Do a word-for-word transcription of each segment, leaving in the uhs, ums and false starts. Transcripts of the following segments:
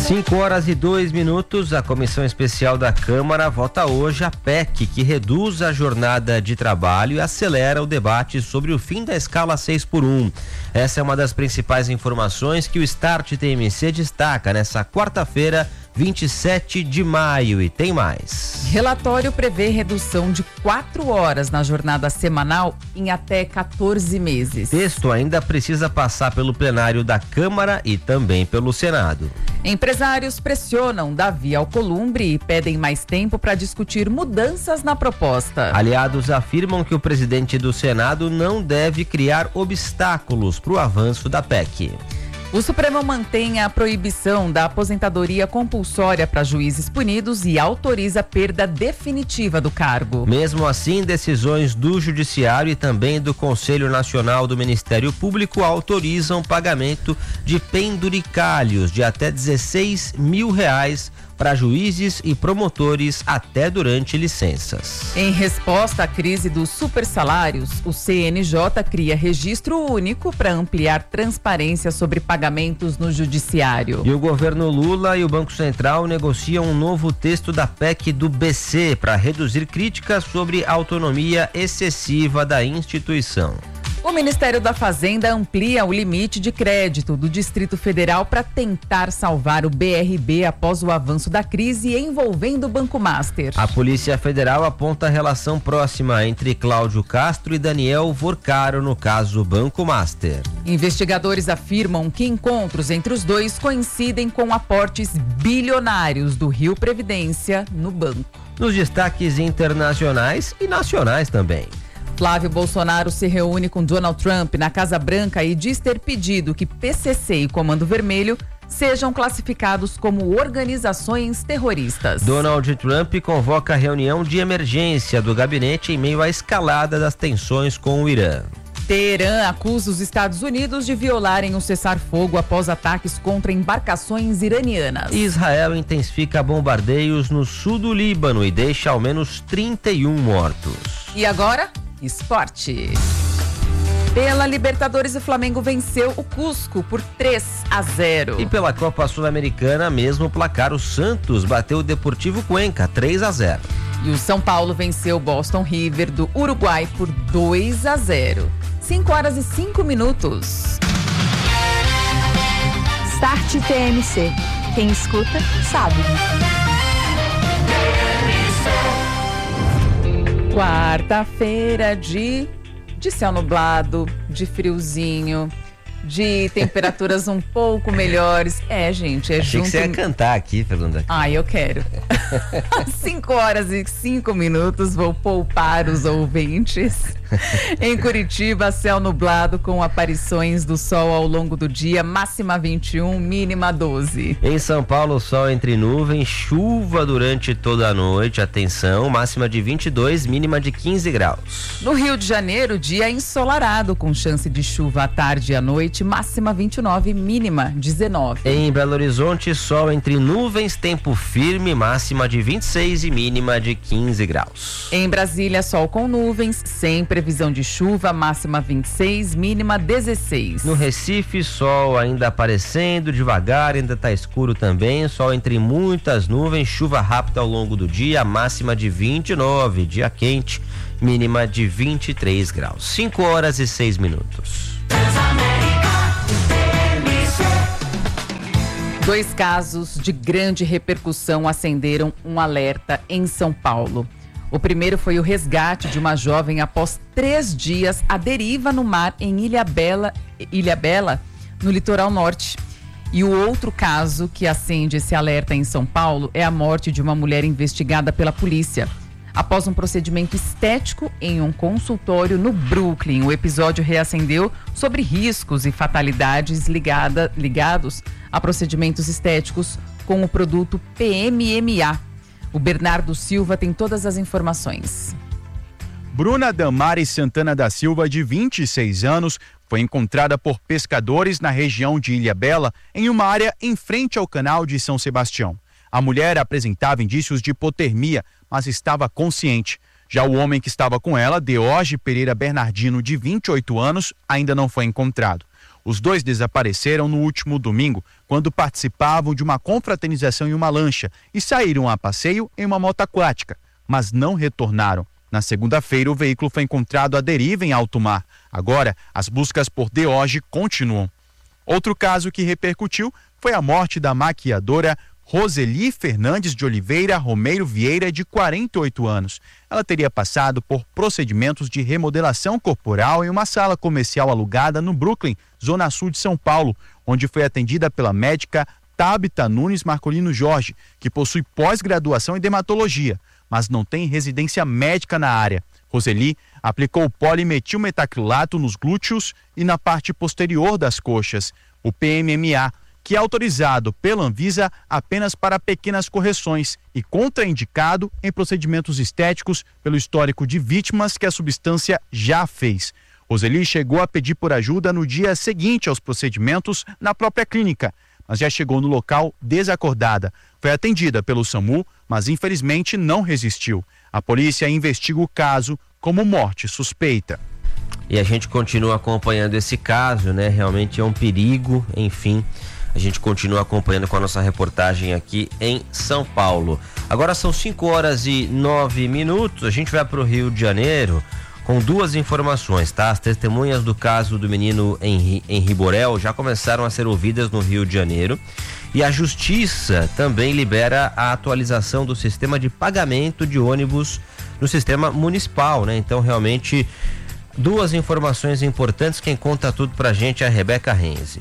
cinco horas e dois minutos, a Comissão Especial da Câmara vota hoje a P E C, que reduz a jornada de trabalho e acelera o debate sobre o fim da escala seis por um. Essa é uma das principais informações que o Start T M C destaca nessa quarta-feira, vinte e sete de maio, e tem mais. Relatório prevê redução de quatro horas na jornada semanal em até quatorze meses. Texto ainda precisa passar pelo plenário da Câmara e também pelo Senado. Empresários pressionam Davi Alcolumbre e pedem mais tempo para discutir mudanças na proposta. Aliados afirmam que o presidente do Senado não deve criar obstáculos para o avanço da P E C. O Supremo mantém a proibição da aposentadoria compulsória para juízes punidos e autoriza a perda definitiva do cargo. Mesmo assim, decisões do Judiciário e também do Conselho Nacional do Ministério Público autorizam pagamento de penduricalhos de até dezesseis mil reais para juízes e promotores até durante licenças. Em resposta à crise dos supersalários, o C N J cria registro único para ampliar transparência sobre pagamentos no judiciário. E o governo Lula e o Banco Central negociam um novo texto da P E C do B C para reduzir críticas sobre a autonomia excessiva da instituição. O Ministério da Fazenda amplia o limite de crédito do Distrito Federal para tentar salvar o B R B após o avanço da crise envolvendo o Banco Master. A Polícia Federal aponta a relação próxima entre Cláudio Castro e Daniel Vorcaro no caso Banco Master. Investigadores afirmam que encontros entre os dois coincidem com aportes bilionários do Rio Previdência no banco. Nos destaques internacionais e nacionais também. Flávio Bolsonaro se reúne com Donald Trump na Casa Branca e diz ter pedido que P C C e Comando Vermelho sejam classificados como organizações terroristas. Donald Trump convoca a reunião de emergência do gabinete em meio à escalada das tensões com o Irã. Teherã acusa os Estados Unidos de violarem o cessar-fogo após ataques contra embarcações iranianas. Israel intensifica bombardeios no sul do Líbano e deixa ao menos trinta e um mortos. E agora, esporte. Pela Libertadores, o Flamengo venceu o Cusco por três a zero. E pela Copa Sul-Americana, mesmo placar, o Santos bateu o Deportivo Cuenca três a zero. E o São Paulo venceu o Boston River do Uruguai por dois a zero. cinco horas e cinco minutos. Start T M C. Quem escuta, sabe. Quarta-feira de, de céu nublado, de friozinho, de temperaturas um pouco melhores. É, gente, é Achei junto... que você ia cantar aqui, Fernanda. Ah, eu quero. cinco horas e cinco minutos, vou poupar os ouvintes. Em Curitiba, céu nublado com aparições do sol ao longo do dia, máxima vinte e um, mínima doze. Em São Paulo, sol entre nuvens, chuva durante toda a noite, atenção, máxima de vinte e dois, mínima de quinze graus. No Rio de Janeiro, dia ensolarado com chance de chuva à tarde e à noite, máxima vinte e nove, mínima dezenove. Em Belo Horizonte, sol entre nuvens, tempo firme, máxima de vinte e seis e mínima de quinze graus. Em Brasília, sol com nuvens, sempre previsão de chuva, máxima vinte e seis, mínima dezesseis. No Recife, sol ainda aparecendo devagar, ainda está escuro também, sol entre muitas nuvens, chuva rápida ao longo do dia, máxima de vinte e nove, dia quente, mínima de vinte e três graus. cinco horas e seis minutos. Dois casos de grande repercussão acenderam um alerta em São Paulo. O primeiro foi o resgate de uma jovem após três dias à deriva no mar em Ilhabela, Ilhabela, no litoral norte. E o outro caso que acende esse alerta em São Paulo é a morte de uma mulher investigada pela polícia após um procedimento estético em um consultório no Brooklyn. O episódio reacendeu sobre riscos e fatalidades ligada, ligados a procedimentos estéticos com o produto P M M A. O Bernardo Silva tem todas as informações. Bruna Damares Santana da Silva, de vinte e seis anos, foi encontrada por pescadores na região de Ilhabela, em uma área em frente ao canal de São Sebastião. A mulher apresentava indícios de hipotermia, mas estava consciente. Já o homem que estava com ela, Deoge Pereira Bernardino, de vinte e oito anos, ainda não foi encontrado. Os dois desapareceram no último domingo, quando participavam de uma confraternização em uma lancha e saíram a passeio em uma moto aquática, mas não retornaram. Na segunda-feira, o veículo foi encontrado à deriva em alto mar. Agora, as buscas por de hoje continuam. Outro caso que repercutiu foi a morte da maquiadora Roseli Fernandes de Oliveira Romeiro Vieira, de quarenta e oito anos. Ela teria passado por procedimentos de remodelação corporal em uma sala comercial alugada no Brooklyn, zona sul de São Paulo, onde foi atendida pela médica Tabita Nunes Marcolino Jorge, que possui pós-graduação em dermatologia, mas não tem residência médica na área. Roseli aplicou polimetilmetacrilato nos glúteos e na parte posterior das coxas. O P M M A, que é autorizado pela Anvisa apenas para pequenas correções e contraindicado em procedimentos estéticos pelo histórico de vítimas que a substância já fez. Roseli chegou a pedir por ajuda no dia seguinte aos procedimentos na própria clínica, mas já chegou no local desacordada. Foi atendida pelo SAMU, mas infelizmente não resistiu. A polícia investiga o caso como morte suspeita. E a gente continua acompanhando esse caso, né? Realmente é um perigo, enfim. A gente continua acompanhando com a nossa reportagem aqui em São Paulo. Agora são cinco horas e nove minutos. A gente vai para o Rio de Janeiro com duas informações, tá? As testemunhas do caso do menino Henri Borel já começaram a ser ouvidas no Rio de Janeiro. E a Justiça também libera a atualização do sistema de pagamento de ônibus no sistema municipal, né? Então, realmente, duas informações importantes. Quem conta tudo pra gente é a Rebeca Renzi.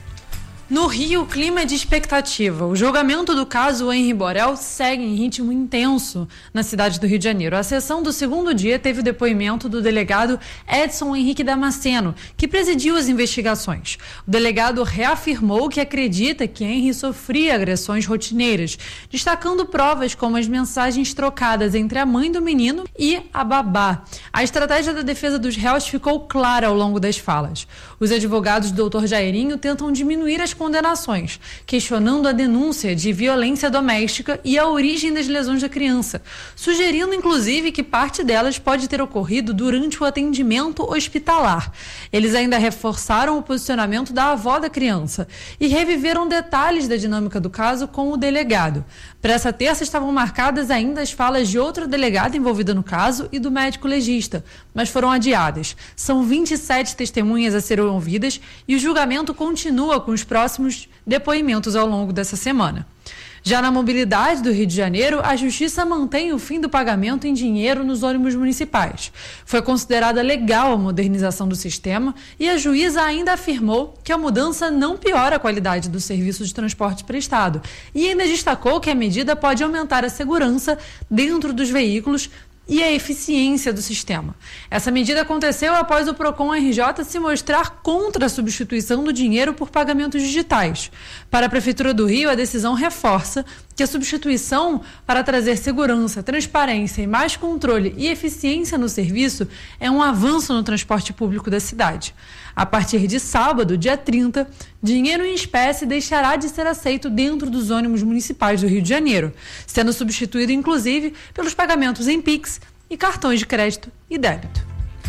No Rio, o clima é de expectativa. O julgamento do caso Henri Borel segue em ritmo intenso na cidade do Rio de Janeiro. A sessão do segundo dia teve o depoimento do delegado Edson Henrique Damasceno, que presidiu as investigações. O delegado reafirmou que acredita que Henri sofria agressões rotineiras, destacando provas como as mensagens trocadas entre a mãe do menino e a babá. A estratégia da defesa dos réus ficou clara ao longo das falas. Os advogados do doutor Jairinho tentam diminuir as condenações, questionando a denúncia de violência doméstica e a origem das lesões da criança, sugerindo inclusive que parte delas pode ter ocorrido durante o atendimento hospitalar. Eles ainda reforçaram o posicionamento da avó da criança e reviveram detalhes da dinâmica do caso com o delegado. Para essa terça estavam marcadas ainda as falas de outra delegada envolvida no caso e do médico legista, mas foram adiadas. São vinte e sete testemunhas a serem ouvidas e o julgamento continua com os próximos depoimentos ao longo dessa semana. Já na mobilidade do Rio de Janeiro, a Justiça mantém o fim do pagamento em dinheiro nos ônibus municipais. Foi considerada legal a modernização do sistema e a juíza ainda afirmou que a mudança não piora a qualidade do serviço de transporte prestado e ainda destacou que a medida pode aumentar a segurança dentro dos veículos e a eficiência do sistema. Essa medida aconteceu após o Procon R J se mostrar contra a substituição do dinheiro por pagamentos digitais. Para a Prefeitura do Rio, a decisão reforça que a substituição para trazer segurança, transparência e mais controle e eficiência no serviço é um avanço no transporte público da cidade. A partir de sábado, dia trinta, dinheiro em espécie deixará de ser aceito dentro dos ônibus municipais do Rio de Janeiro, sendo substituído inclusive pelos pagamentos em Pix e cartões de crédito e débito.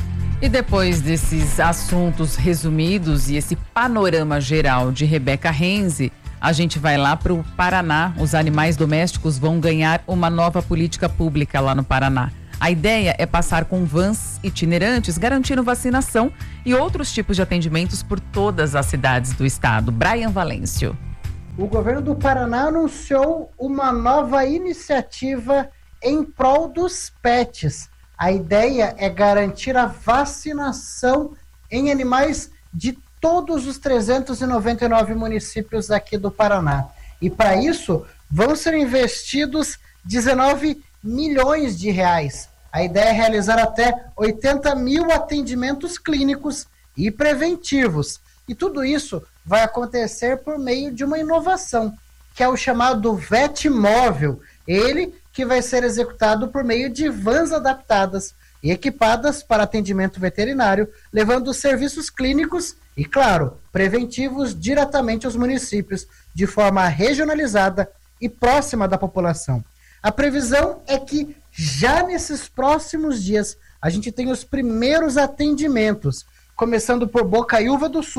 E depois desses assuntos resumidos e esse panorama geral de Rebeca Renzi, a gente vai lá para o Paraná. Os animais domésticos vão ganhar uma nova política pública lá no Paraná. A ideia é passar com vans itinerantes, garantindo vacinação e outros tipos de atendimentos por todas as cidades do estado. Brian Valêncio. O governo do Paraná anunciou uma nova iniciativa em prol dos pets. A ideia é garantir a vacinação em animais de todos os trezentos e noventa e nove municípios aqui do Paraná. E para isso vão ser investidos dezenove milhões de reais. A ideia é realizar até oitenta mil atendimentos clínicos e preventivos. E tudo isso vai acontecer por meio de uma inovação, que é o chamado Vetmóvel. Ele que vai ser executado por meio de vans adaptadas e equipadas para atendimento veterinário, levando serviços clínicos e, claro, preventivos diretamente aos municípios, de forma regionalizada e próxima da população. A previsão é que já nesses próximos dias a gente tem os primeiros atendimentos, começando por Bocaiúva do Sul,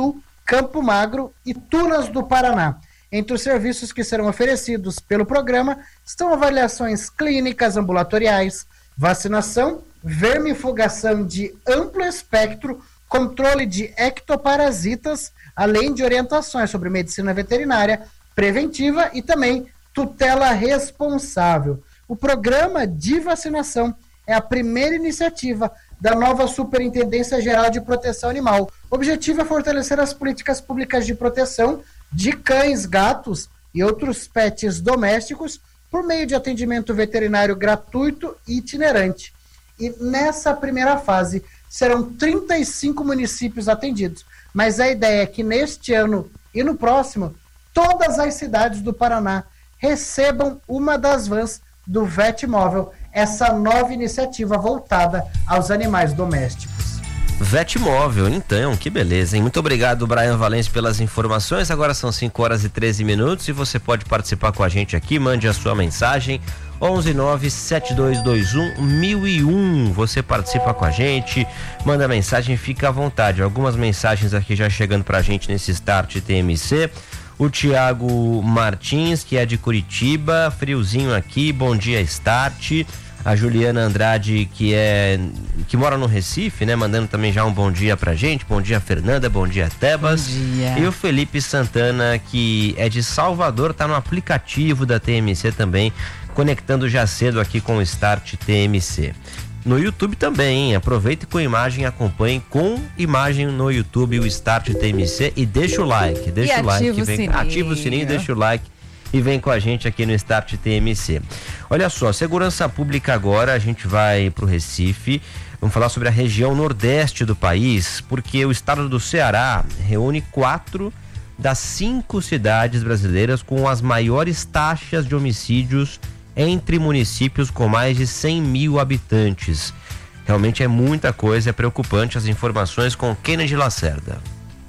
Campo Magro e Tunas do Paraná. Entre os serviços que serão oferecidos pelo programa estão avaliações clínicas ambulatoriais, vacinação, vermifugação de amplo espectro, controle de ectoparasitas, além de orientações sobre medicina veterinária preventiva e também tutela responsável. O programa de vacinação é a primeira iniciativa da nova Superintendência Geral de Proteção Animal. O objetivo é fortalecer as políticas públicas de proteção de cães, gatos e outros pets domésticos por meio de atendimento veterinário gratuito e itinerante. E nessa primeira fase serão trinta e cinco municípios atendidos, mas a ideia é que neste ano e no próximo, todas as cidades do Paraná recebam uma das vans do Vetmóvel, essa nova iniciativa voltada aos animais domésticos. Vetmóvel, então, que beleza, hein? Muito obrigado, Brian Valente, pelas informações. Agora são cinco horas e treze minutos e você pode participar com a gente aqui, mande a sua mensagem, onze nove sete dois dois um mil e um. Você participa com a gente, manda mensagem, fica à vontade. Algumas mensagens aqui já chegando pra gente nesse Start T M C. O Tiago Martins, que é de Curitiba, friozinho aqui, bom dia, Start. A Juliana Andrade, que é que mora no Recife, né, mandando também já um bom dia pra gente. Bom dia, Fernanda, bom dia, Tebas. Bom dia. E o Felipe Santana, que é de Salvador, tá no aplicativo da T M C também, conectando já cedo aqui com o Start T M C. No YouTube também, hein? Aproveite com imagem, acompanhe com imagem no YouTube o Start T M C e deixa o like, deixa e o like, ativa o vem, sininho. ativa o sininho, deixa o like e vem com a gente aqui no Start T M C. Olha só, segurança pública agora, a gente vai pro Recife, vamos falar sobre a região nordeste do país, porque o estado do Ceará reúne quatro das cinco cidades brasileiras com as maiores taxas de homicídios entre municípios com mais de cem mil habitantes. Realmente é muita coisa, é preocupante. As informações com Kennedy Lacerda.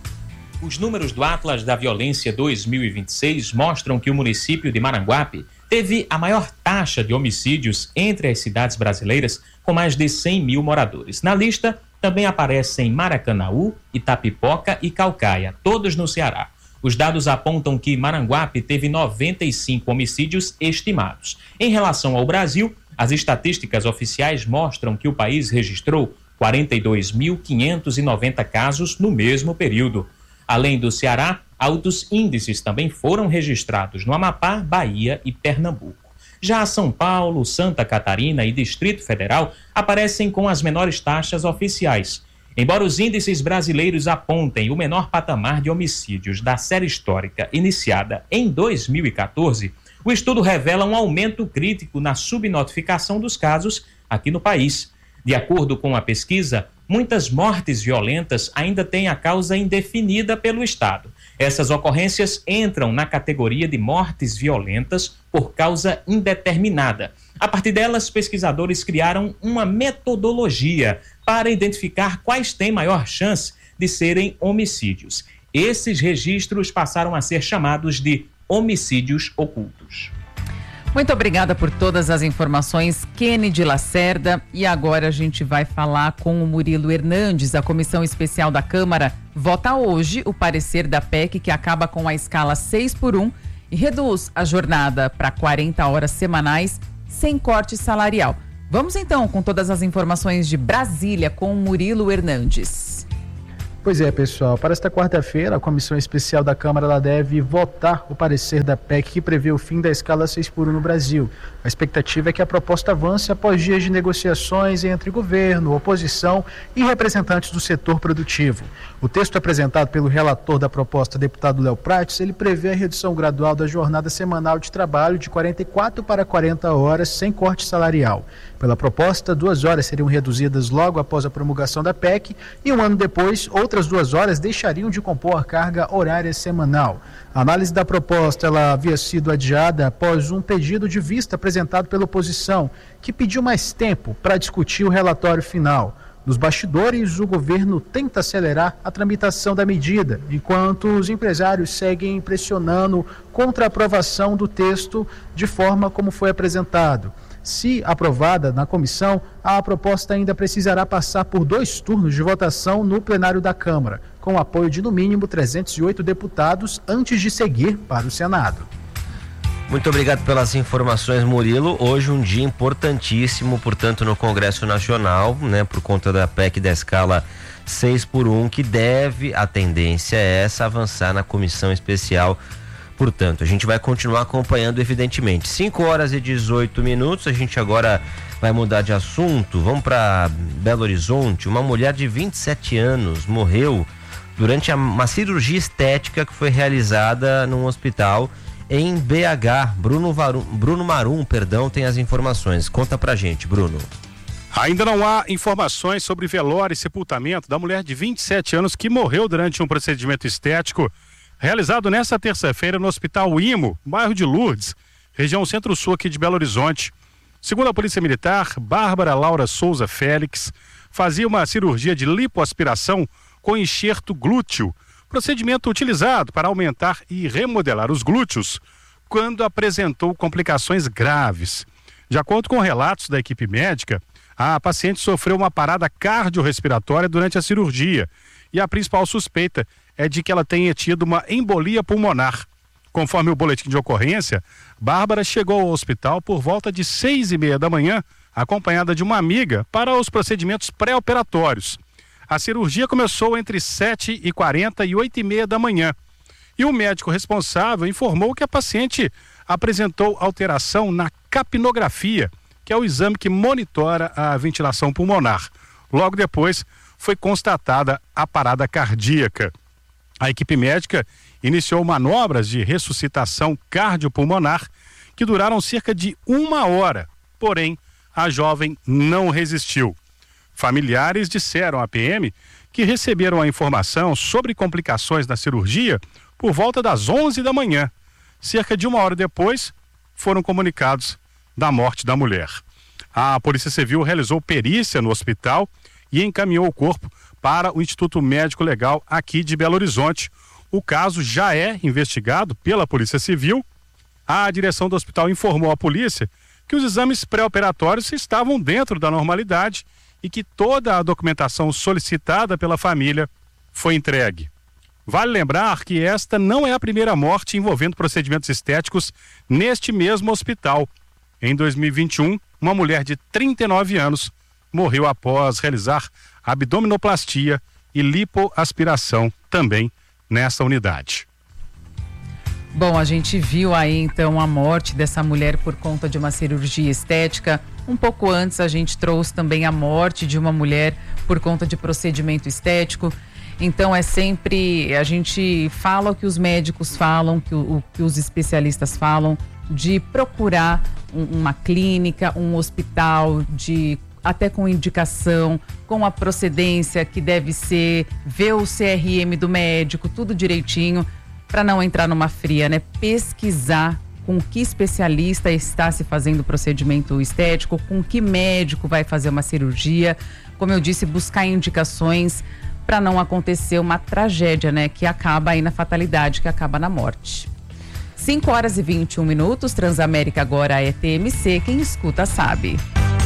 Os números do Atlas da Violência dois mil e vinte e seis mostram que o município de Maranguape teve a maior taxa de homicídios entre as cidades brasileiras, com mais de cem mil moradores. Na lista também aparecem Maracanaú, Itapipoca e Caucaia, todos no Ceará. Os dados apontam que Maranguape teve noventa e cinco homicídios estimados. Em relação ao Brasil, as estatísticas oficiais mostram que o país registrou quarenta e dois mil quinhentos e noventa casos no mesmo período. Além do Ceará, altos índices também foram registrados no Amapá, Bahia e Pernambuco. Já São Paulo, Santa Catarina e Distrito Federal aparecem com as menores taxas oficiais. Embora os índices brasileiros apontem o menor patamar de homicídios da série histórica iniciada em dois mil e quatorze, o estudo revela um aumento crítico na subnotificação dos casos aqui no país. De acordo com a pesquisa, muitas mortes violentas ainda têm a causa indefinida pelo Estado. Essas ocorrências entram na categoria de mortes violentas por causa indeterminada. A partir delas, pesquisadores criaram uma metodologia para identificar quais têm maior chance de serem homicídios. Esses registros passaram a ser chamados de homicídios ocultos. Muito obrigada por todas as informações, Kennedy Lacerda. E agora a gente vai falar com o Murilo Hernandes. A Comissão Especial da Câmara vota hoje o parecer da P E C que acaba com a escala seis por um e reduz a jornada para quarenta horas semanais sem corte salarial. Vamos então com todas as informações de Brasília com o Murilo Hernandes. Pois é, pessoal, para esta quarta-feira, a Comissão Especial da Câmara ela deve votar o parecer da P E C que prevê o fim da escala seis por um no Brasil. A expectativa é que a proposta avance após dias de negociações entre governo, oposição e representantes do setor produtivo. O texto apresentado pelo relator da proposta, deputado Léo Prates, ele prevê a redução gradual da jornada semanal de trabalho de quarenta e quatro para quarenta horas sem corte salarial. Pela proposta, duas horas seriam reduzidas logo após a promulgação da P E C e um ano depois, outras duas horas deixariam de compor a carga horária semanal. A análise da proposta ela havia sido adiada após um pedido de vista apresentado pela oposição, que pediu mais tempo para discutir o relatório final. Nos bastidores, o governo tenta acelerar a tramitação da medida, enquanto os empresários seguem pressionando contra a aprovação do texto de forma como foi apresentado. Se aprovada na comissão, a proposta ainda precisará passar por dois turnos de votação no plenário da Câmara, com o apoio de no mínimo trezentos e oito deputados antes de seguir para o Senado. Muito obrigado pelas informações, Murilo. Hoje um dia importantíssimo, portanto, no Congresso Nacional, né, por conta da P E C da escala seis por um, que deve, a tendência é essa, avançar na comissão especial. Portanto, a gente vai continuar acompanhando, evidentemente. cinco horas e dezoito minutos, a gente agora vai mudar de assunto. Vamos para Belo Horizonte. Uma mulher de vinte e sete anos morreu durante uma cirurgia estética que foi realizada num hospital em B H. Bruno, Varum, Bruno Marum, perdão, tem as informações. Conta pra gente, Bruno. Ainda não há informações sobre velório e sepultamento da mulher de vinte e sete anos que morreu durante um procedimento estético realizado nesta terça-feira no Hospital Imo, bairro de Lourdes, região centro-sul aqui de Belo Horizonte. Segundo a Polícia Militar, Bárbara Laura Souza Félix fazia uma cirurgia de lipoaspiração com enxerto glúteo, procedimento utilizado para aumentar e remodelar os glúteos, quando apresentou complicações graves. De acordo com relatos da equipe médica, a paciente sofreu uma parada cardiorrespiratória durante a cirurgia e a principal suspeita é de que ela tenha tido uma embolia pulmonar. Conforme o boletim de ocorrência, Bárbara chegou ao hospital por volta de seis e meia da manhã, acompanhada de uma amiga, para os procedimentos pré-operatórios. A cirurgia começou entre sete e quarenta e oito e meia da manhã. E o médico responsável informou que a paciente apresentou alteração na capnografia, que é o exame que monitora a ventilação pulmonar. Logo depois, foi constatada a parada cardíaca. A equipe médica iniciou manobras de ressuscitação cardiopulmonar que duraram cerca de uma hora. Porém, a jovem não resistiu. Familiares disseram à P M que receberam a informação sobre complicações na cirurgia por volta das onze da manhã. Cerca de uma hora depois, foram comunicados da morte da mulher. A Polícia Civil realizou perícia no hospital e encaminhou o corpo para o Instituto Médico Legal aqui de Belo Horizonte. O caso já é investigado pela Polícia Civil. A direção do hospital informou à polícia que os exames pré-operatórios estavam dentro da normalidade e que toda a documentação solicitada pela família foi entregue. Vale lembrar que esta não é a primeira morte envolvendo procedimentos estéticos neste mesmo hospital. Em dois mil e vinte e um, uma mulher de trinta e nove anos morreu após realizar abdominoplastia e lipoaspiração também nessa unidade. Bom, a gente viu aí então a morte dessa mulher por conta de uma cirurgia estética. Um pouco antes a gente trouxe também a morte de uma mulher por conta de procedimento estético. Então é sempre, a gente fala o que os médicos falam, que o, o que os especialistas falam, de procurar um, uma clínica, um hospital, de até com indicação, com a procedência que deve ser, ver o C R M do médico, tudo direitinho, para não entrar numa fria, né? Pesquisar com que especialista está se fazendo o procedimento estético, com que médico vai fazer uma cirurgia. Como eu disse, buscar indicações para não acontecer uma tragédia, né? Que acaba aí na fatalidade, que acaba na morte. cinco horas e vinte e um minutos, Transamérica agora é T M C, quem escuta sabe.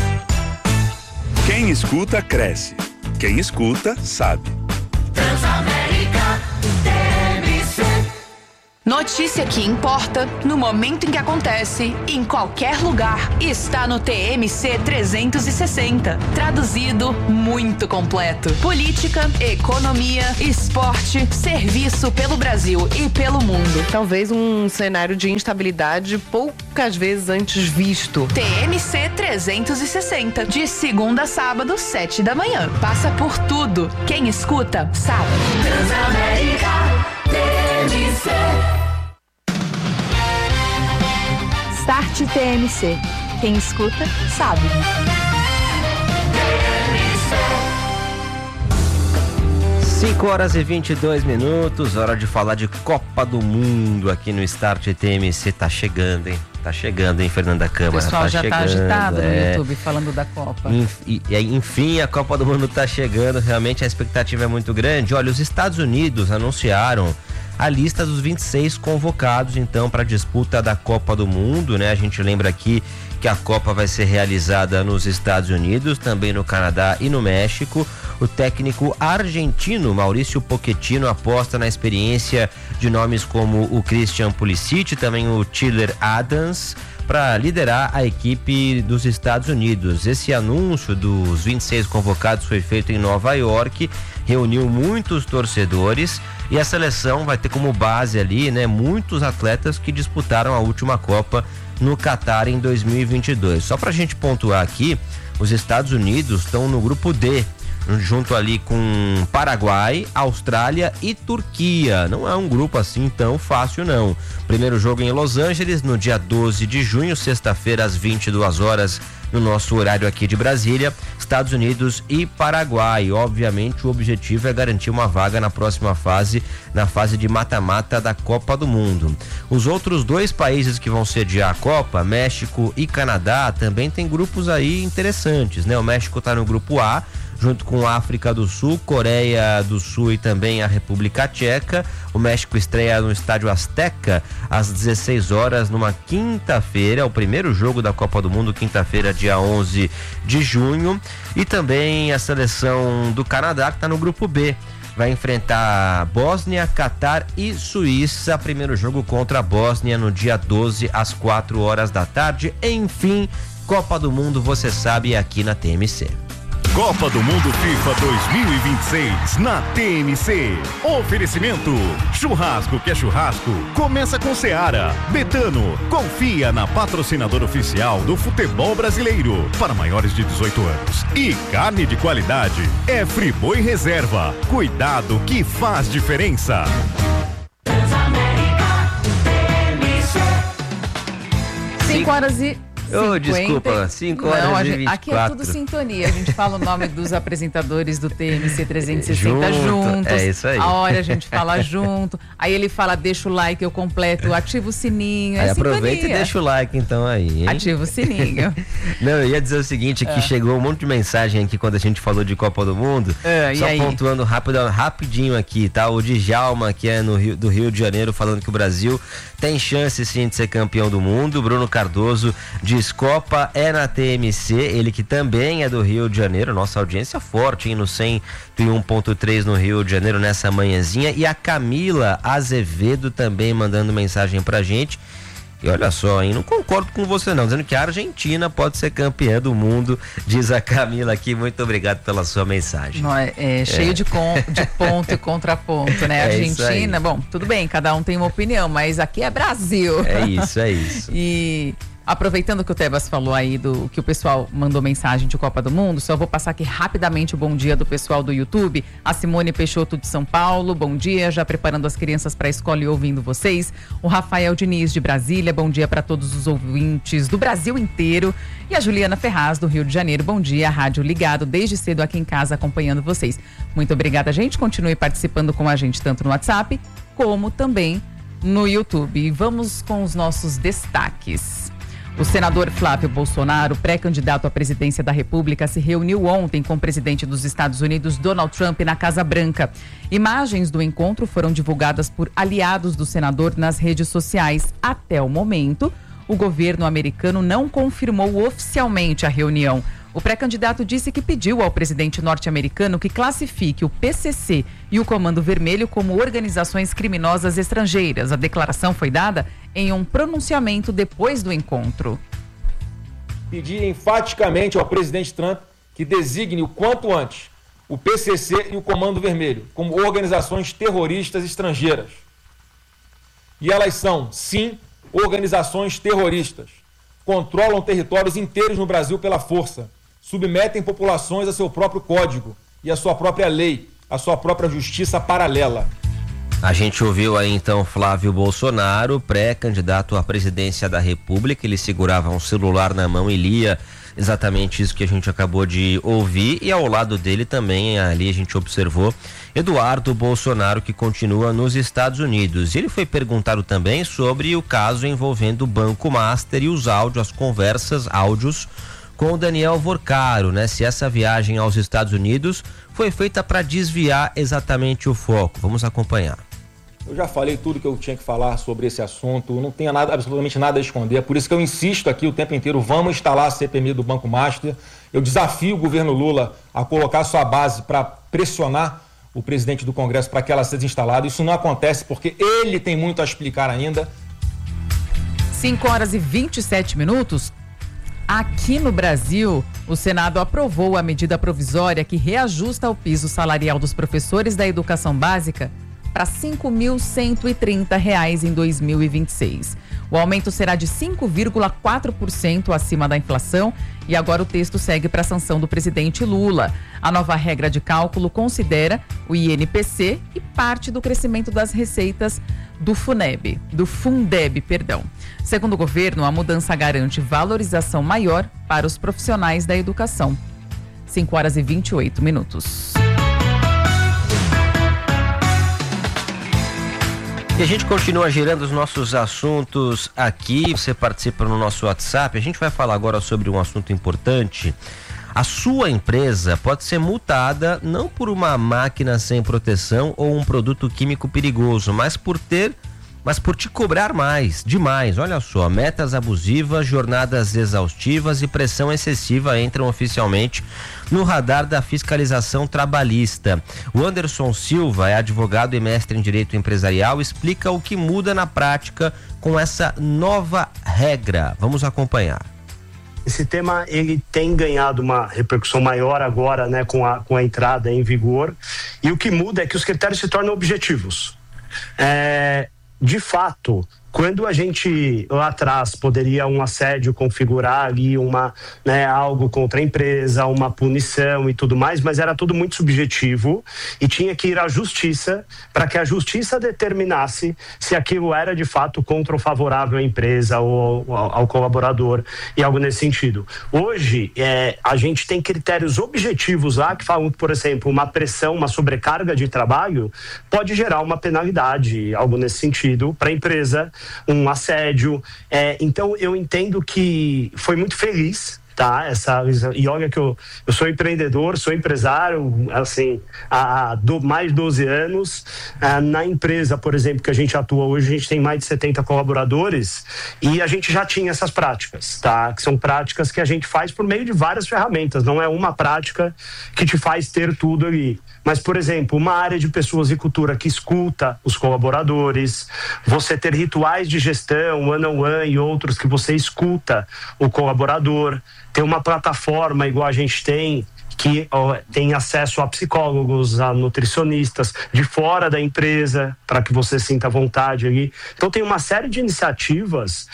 Quem escuta, cresce. Quem escuta, sabe. Transamérica, T M C. Notícia que importa, no momento em que acontece, em qualquer lugar, está no T M C trezentos e sessenta. Traduzido, muito completo. Política, economia, esporte, serviço pelo Brasil e pelo mundo. Talvez um cenário de instabilidade poucas vezes antes visto. T M C trezentos e sessenta, de segunda a sábado, sete da manhã. Passa por tudo. Quem escuta, sabe. Transamérica, T M C. Start T M C. Quem escuta, sabe. cinco horas e vinte e dois minutos, hora de falar de Copa do Mundo aqui no Start T M C. Tá chegando, hein? Tá chegando, hein, Fernanda Câmara? O pessoal tá já chegando, tá agitado é. no YouTube falando da Copa. Enfim, a Copa do Mundo tá chegando, realmente a expectativa é muito grande. Olha, os Estados Unidos anunciaram a lista dos vinte e seis convocados, então, para a disputa da Copa do Mundo, né? A gente lembra aqui que a Copa vai ser realizada nos Estados Unidos, também no Canadá e no México. O técnico argentino Maurício Pochettino aposta na experiência de nomes como o Christian Pulisic, também o Tyler Adams, para liderar a equipe dos Estados Unidos. Esse anúncio dos vinte e seis convocados foi feito em Nova York, reuniu muitos torcedores e a seleção vai ter como base ali, né, muitos atletas que disputaram a última Copa no Catar em dois mil e vinte e dois. Só pra gente pontuar aqui, os Estados Unidos estão no grupo D, junto ali com Paraguai, Austrália e Turquia. Não é um grupo assim tão fácil não. Primeiro jogo em Los Angeles no dia doze de junho, sexta-feira às vinte e duas horas, no nosso horário aqui de Brasília, Estados Unidos e Paraguai. Obviamente o objetivo é garantir uma vaga na próxima fase, na fase de mata-mata da Copa do Mundo. Os outros dois países que vão sediar a Copa, México e Canadá, também tem grupos aí interessantes, né? O México está no grupo A, junto com a África do Sul, Coreia do Sul e também a República Tcheca. O México estreia no Estádio Azteca às dezesseis horas numa quinta-feira, é o primeiro jogo da Copa do Mundo, quinta-feira, dia onze de junho. E também a seleção do Canadá, que está no grupo B, vai enfrentar Bósnia, Catar e Suíça. Primeiro jogo contra a Bósnia no dia doze às quatro horas da tarde. Enfim, Copa do Mundo, você sabe, aqui na T M C. Copa do Mundo FIFA dois mil e vinte e seis na T M C. Oferecimento: churrasco que é churrasco, começa com Seara. Betano, confia na patrocinadora oficial do futebol brasileiro para maiores de dezoito anos. E carne de qualidade é Friboi Reserva. Cuidado que faz diferença. cinco horas e Ô, oh, desculpa, cinco horas Não, e gente, vinte e quatro. aqui é tudo sintonia. A gente fala o nome dos apresentadores do T M C trezentos e sessenta Junto, juntos. é isso aí. A hora a gente fala junto. Aí ele fala, deixa o like, eu completo, ativa o sininho. Aí é aproveita sintonia. e deixa o like então aí, hein? Ativa o sininho. Não, eu ia dizer o seguinte, que É. chegou um monte de mensagem aqui quando a gente falou de Copa do Mundo. É, e Só aí? pontuando rápido, rapidinho aqui, tá? O Djalma, que é no Rio, do Rio de Janeiro, falando que o Brasil tem chance sim de ser campeão do mundo. Bruno Cardoso diz: Copa é na T M C, ele que também é do Rio de Janeiro. Nossa audiência forte, hein? No cento e um ponto três no Rio de Janeiro nessa manhãzinha. E a Camila Azevedo também mandando mensagem pra gente. E olha só, hein? Não concordo com você não, dizendo que a Argentina pode ser campeã do mundo, diz a Camila aqui. Muito obrigado pela sua mensagem. Não, é, é cheio É. De, con, de ponto e contraponto, né? É isso aí. Argentina, bom, tudo bem, cada um tem uma opinião, mas aqui é Brasil. É isso, é isso. E aproveitando que o Tebas falou aí do que o pessoal mandou mensagem de Copa do Mundo, só vou passar aqui rapidamente o bom dia do pessoal do YouTube. A Simone Peixoto de São Paulo, bom dia, já preparando as crianças para a escola e ouvindo vocês. O Rafael Diniz de Brasília, bom dia para todos os ouvintes do Brasil inteiro. E a Juliana Ferraz do Rio de Janeiro, bom dia, rádio ligado desde cedo aqui em casa acompanhando vocês. Muito obrigada, gente, continue participando com a gente tanto no WhatsApp como também no YouTube. E vamos com os nossos destaques. O senador Flávio Bolsonaro, pré-candidato à presidência da República, se reuniu ontem com o presidente dos Estados Unidos, Donald Trump, na Casa Branca. Imagens do encontro foram divulgadas por aliados do senador nas redes sociais. Até o momento, o governo americano não confirmou oficialmente a reunião. O pré-candidato disse que pediu ao presidente norte-americano que classifique o P C C e o Comando Vermelho como organizações criminosas estrangeiras. A declaração foi dada em um pronunciamento depois do encontro. Pedir enfaticamente ao presidente Trump que designe o quanto antes o P C C e o Comando Vermelho como organizações terroristas estrangeiras. E elas são, sim, organizações terroristas. Controlam territórios inteiros no Brasil pela força. Submetem populações a seu próprio código e a sua própria lei, a sua própria justiça paralela. A gente ouviu aí então Flávio Bolsonaro, pré-candidato à presidência da República. Ele segurava um celular na mão e lia exatamente isso que a gente acabou de ouvir. E ao lado dele também, ali a gente observou Eduardo Bolsonaro, que continua nos Estados Unidos. Ele foi perguntado também sobre o caso envolvendo o Banco Master e os áudios, as conversas, áudios com o Daniel Vorcaro, né? Se essa viagem aos Estados Unidos foi feita para desviar exatamente o foco. Vamos acompanhar. Eu já falei tudo que eu tinha que falar sobre esse assunto, não tenho nada, absolutamente nada a esconder, por isso que eu insisto aqui o tempo inteiro, vamos instalar a C P M I do Banco Master. Eu desafio o governo Lula a colocar sua base para pressionar o presidente do Congresso para que ela seja instalada. Isso não acontece porque ele tem muito a explicar ainda. cinco horas e vinte e sete minutos. Aqui no Brasil, o Senado aprovou a medida provisória que reajusta o piso salarial dos professores da educação básica para cinco mil cento e trinta reais em dois mil e vinte e seis. O aumento será de cinco vírgula quatro por cento acima da inflação e agora o texto segue para a sanção do presidente Lula. A nova regra de cálculo considera o I N P C e parte do crescimento das receitas do FUNEB, do Fundeb, perdão. Segundo o governo, a mudança garante valorização maior para os profissionais da educação. cinco horas e vinte e oito minutos. E a gente continua girando os nossos assuntos aqui, você participa no nosso WhatsApp. A gente vai falar agora sobre um assunto importante. A sua empresa pode ser multada não por uma máquina sem proteção ou um produto químico perigoso, mas por ter, mas por te cobrar mais, demais. Olha só, metas abusivas, jornadas exaustivas e pressão excessiva entram oficialmente no radar da fiscalização trabalhista. O Anderson Silva é advogado e mestre em Direito Empresarial, explica o que muda na prática com essa nova regra. Vamos acompanhar. Esse tema ele tem ganhado uma repercussão maior agora, né, com a, com a entrada em vigor, e o que muda é que os critérios se tornam objetivos. É, de fato, quando a gente lá atrás poderia um assédio configurar ali uma, né, algo contra a empresa, uma punição e tudo mais, mas era tudo muito subjetivo e tinha que ir à justiça para que a justiça determinasse se aquilo era de fato contra ou favorável à empresa ou ao, ao colaborador e algo nesse sentido. Hoje, é, a gente tem critérios objetivos lá que falam que, por exemplo, uma pressão, uma sobrecarga de trabalho pode gerar uma penalidade, algo nesse sentido, para a empresa, um assédio. É, então eu entendo que foi muito feliz, tá? Essa, e olha que eu, eu sou empreendedor, sou empresário, assim, há do, mais de doze anos. Ah, na empresa, por exemplo, que a gente atua hoje, a gente tem mais de setenta colaboradores e a gente já tinha essas práticas, tá? Que são práticas que a gente faz por meio de várias ferramentas, não é uma prática que te faz ter tudo ali. Mas, por exemplo, uma área de pessoas e cultura que escuta os colaboradores, você ter rituais de gestão, one-on-one e outros que você escuta o colaborador, ter uma plataforma igual a gente tem, que ó, tem acesso a psicólogos, a nutricionistas de fora da empresa, para que você sinta vontade ali. Então tem uma série de iniciativas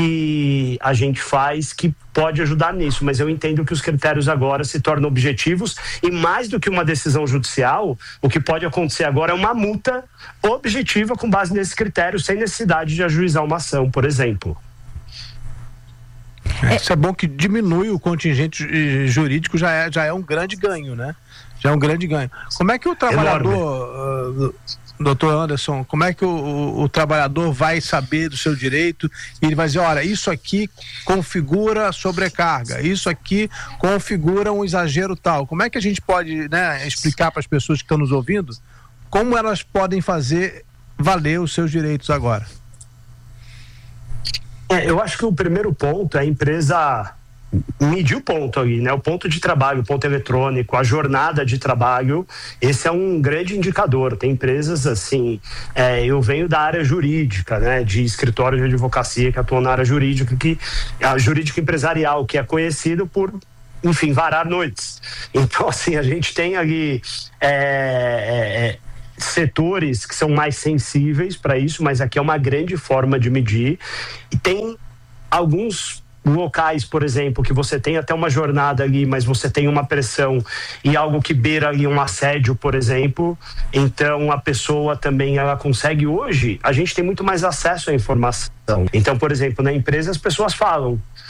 que a gente faz que pode ajudar nisso, mas eu entendo que os critérios agora se tornam objetivos e mais do que uma decisão judicial, o que pode acontecer agora é uma multa objetiva com base nesses critérios, sem necessidade de ajuizar uma ação, por exemplo. É, isso é bom que diminui o contingente jurídico, já é, já é um grande ganho, né? Já é um grande ganho. Como é que o trabalhador, uh, doutor Anderson, como é que o, o, o trabalhador vai saber do seu direito e ele vai dizer, olha, isso aqui configura sobrecarga, isso aqui configura um exagero tal. Como é que a gente pode, né, explicar para as pessoas que estão nos ouvindo como elas podem fazer valer os seus direitos agora? É, eu acho que o primeiro ponto é a empresa medir o ponto ali, né? O ponto de trabalho, o ponto eletrônico, a jornada de trabalho, esse é um grande indicador. Tem empresas assim, é, eu venho da área jurídica, né? De escritório de advocacia que atuam na área jurídica, que a jurídica empresarial, que é conhecido por, enfim, varar noites. Então, assim, a gente tem ali é, é, setores que são mais sensíveis para isso, mas aqui é uma grande forma de medir. E tem alguns locais, por exemplo, que você tem até uma jornada ali, mas você tem uma pressão e algo que beira ali um assédio, por exemplo. Então a pessoa também, ela consegue hoje, a gente tem muito mais acesso à informação. Então, por exemplo, na empresa as pessoas falam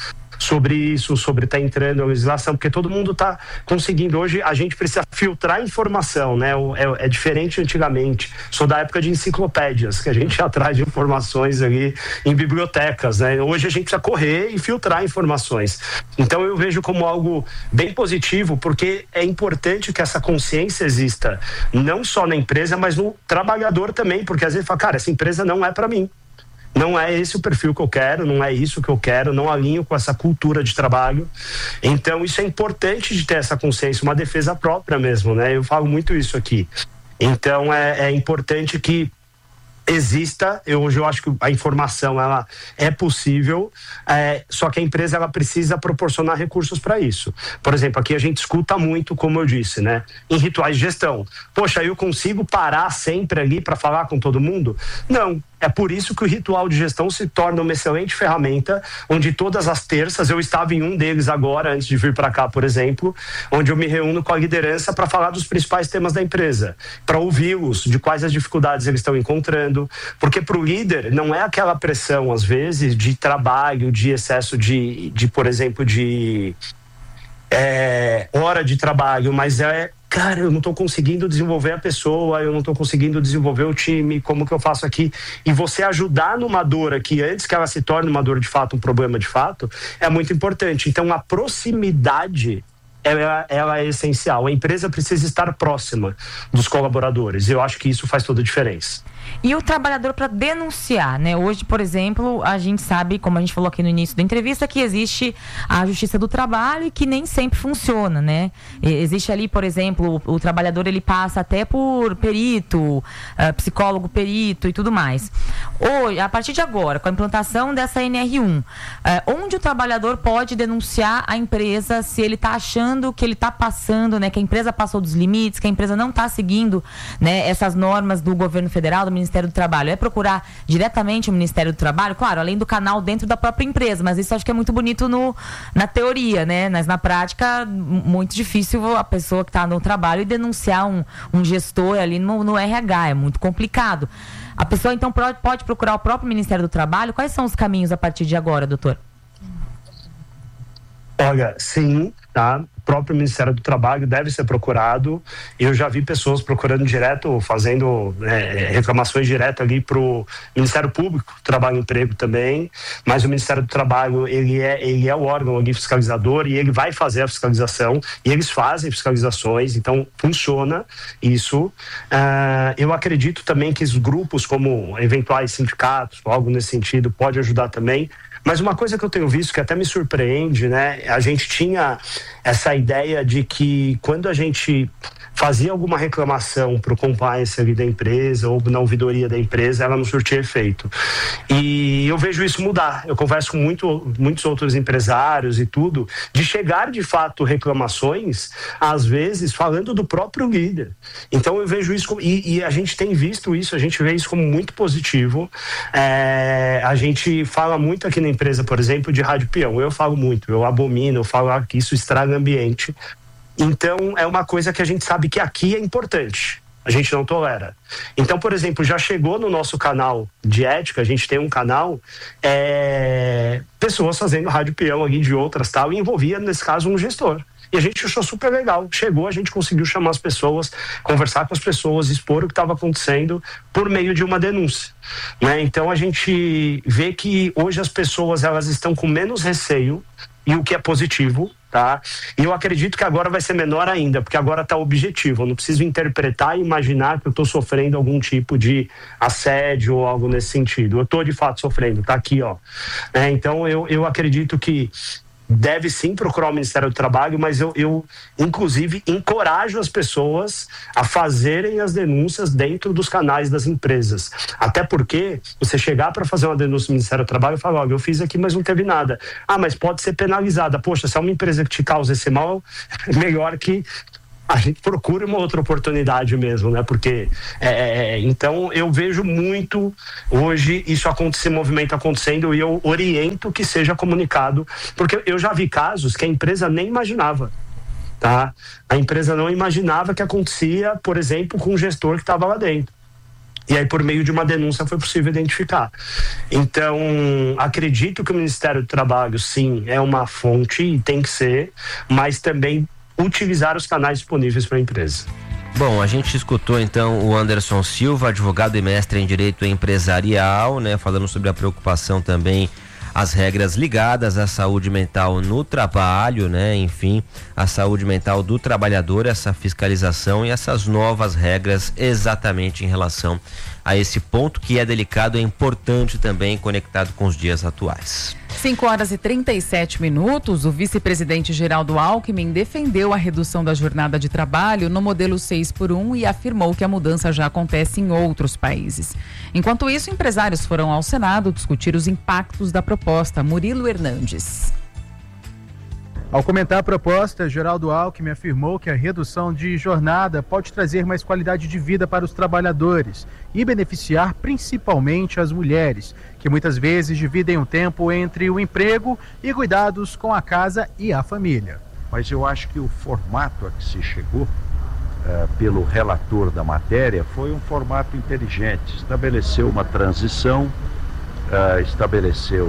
sobre isso, sobre estar tá entrando na legislação, porque todo mundo está conseguindo. Hoje a gente precisa filtrar informação, né? É, é diferente antigamente. Sou da época de enciclopédias, que a gente ia atrás de informações ali em bibliotecas, né? Hoje a gente precisa correr e filtrar informações. Então eu vejo como algo bem positivo, porque é importante que essa consciência exista, não só na empresa, mas no trabalhador também, porque às vezes fala, cara, essa empresa não é para mim. Não é esse o perfil que eu quero, não é isso que eu quero, não alinho com essa cultura de trabalho. Então isso é importante de ter essa consciência, uma defesa própria mesmo, né? Eu falo muito isso aqui. Então é, é importante que exista. Eu, hoje eu acho que a informação ela é possível, é, só que a empresa ela precisa proporcionar recursos para isso. Por exemplo, aqui a gente escuta muito, como eu disse, né, em rituais de gestão. Poxa, eu consigo parar sempre ali para falar com todo mundo? Não. É por isso que o ritual de gestão se torna uma excelente ferramenta, onde todas as terças, eu estava em um deles agora, antes de vir para cá, por exemplo, onde eu me reúno com a liderança para falar dos principais temas da empresa, para ouvi-los, de quais as dificuldades eles estão encontrando, porque para o líder não é aquela pressão, às vezes, de trabalho, de excesso de, de por exemplo, de é, hora de trabalho, mas é cara, eu não estou conseguindo desenvolver a pessoa, eu não estou conseguindo desenvolver o time, como que eu faço aqui? E você ajudar numa dor aqui, antes que ela se torne uma dor de fato, um problema de fato, é muito importante. Então, a proximidade, ela, ela é essencial. A empresa precisa estar próxima dos colaboradores. Eu acho que isso faz toda a diferença. E o trabalhador para denunciar, né? Hoje, por exemplo, a gente sabe, como a gente falou aqui no início da entrevista, que existe a Justiça do Trabalho e que nem sempre funciona, né? Existe ali, por exemplo, o, o trabalhador ele passa até por perito, uh, psicólogo perito e tudo mais. Hoje, a partir de agora, com a implantação dessa N R um, uh, onde o trabalhador pode denunciar a empresa se ele está achando que ele está passando, né? Que a empresa passou dos limites, que a empresa não está seguindo, né, essas normas do governo federal, do Ministério do Trabalho. É procurar diretamente o Ministério do Trabalho, claro, além do canal dentro da própria empresa, mas isso acho que é muito bonito no, na teoria, né? Mas na prática, muito difícil a pessoa que está no trabalho e denunciar um, um gestor ali no, no R H, é muito complicado. A pessoa então pode procurar o próprio Ministério do Trabalho. Quais são os caminhos a partir de agora, doutor? Olha, sim, tá? O próprio Ministério do Trabalho deve ser procurado. Eu já vi pessoas procurando direto, fazendo é, reclamações direto ali para o Ministério Público, Trabalho e Emprego também, mas o Ministério do Trabalho, ele é, ele é o órgão ali fiscalizador e ele vai fazer a fiscalização, e eles fazem fiscalizações, então funciona isso. Uh, eu acredito também que os grupos, como eventuais sindicatos, algo nesse sentido, pode ajudar também. Mas uma coisa que eu tenho visto que até me surpreende, né? A gente tinha essa ideia de que quando a gente fazia alguma reclamação para o compliance ali da empresa ou na ouvidoria da empresa, ela não surtia efeito. E eu vejo isso mudar. Eu converso com muito, muitos outros empresários e tudo, de chegar de fato reclamações, às vezes falando do próprio líder. Então eu vejo isso, como, e, e a gente tem visto isso, a gente vê isso como muito positivo. É, a gente fala muito aqui na empresa, por exemplo, de rádio peão. Eu falo muito, eu abomino, eu falo que isso estraga o ambiente. Então, é uma coisa que a gente sabe que aqui é importante. A gente não tolera. Então, por exemplo, já chegou no nosso canal de ética, a gente tem um canal, é, pessoas fazendo rádio peão ali de outras tal, e envolvia, nesse caso, um gestor. E a gente achou super legal. Chegou, a gente conseguiu chamar as pessoas, conversar com as pessoas, expor o que estava acontecendo por meio de uma denúncia, né? Então, a gente vê que hoje as pessoas elas estão com menos receio, e o que é positivo, tá? E eu acredito que agora vai ser menor ainda, porque agora está objetivo. Eu não preciso interpretar e imaginar que eu estou sofrendo algum tipo de assédio ou algo nesse sentido. Eu estou de fato sofrendo, tá aqui, ó. É, então eu, eu acredito que deve sim procurar o Ministério do Trabalho, mas eu, eu inclusive encorajo as pessoas a fazerem as denúncias dentro dos canais das empresas, até porque você chegar para fazer uma denúncia no Ministério do Trabalho e falar, olha, eu fiz aqui mas não teve nada, ah, mas pode ser penalizada, poxa, se é uma empresa que te causa esse mal, é melhor que a gente procura uma outra oportunidade mesmo, né? Porque, é, então, eu vejo muito hoje isso acontecer, movimento acontecendo, e eu oriento que seja comunicado, porque eu já vi casos que a empresa nem imaginava, tá? A empresa não imaginava que acontecia, por exemplo, com um gestor que estava lá dentro. E aí, por meio de uma denúncia, foi possível identificar. Então, acredito que o Ministério do Trabalho, sim, é uma fonte e tem que ser, mas também utilizar os canais disponíveis para a empresa. Bom, a gente escutou então o Anderson Silva, advogado e mestre em Direito Empresarial, né, falando sobre a preocupação também as regras ligadas à saúde mental no trabalho, né? Enfim, a saúde mental do trabalhador, essa fiscalização e essas novas regras exatamente em relação a esse ponto que é delicado e é importante também, conectado com os dias atuais. cinco horas e trinta e sete minutos, o vice-presidente Geraldo Alckmin defendeu a redução da jornada de trabalho no modelo seis por um e afirmou que a mudança já acontece em outros países. Enquanto isso, empresários foram ao Senado discutir os impactos da proposta. Murilo Hernandes. Ao comentar a proposta, Geraldo Alckmin afirmou que a redução de jornada pode trazer mais qualidade de vida para os trabalhadores e beneficiar principalmente as mulheres, que muitas vezes dividem o tempo entre o emprego e cuidados com a casa e a família. Mas eu acho que o formato a que se chegou uh, pelo relator da matéria foi um formato inteligente. Estabeleceu uma transição, uh, estabeleceu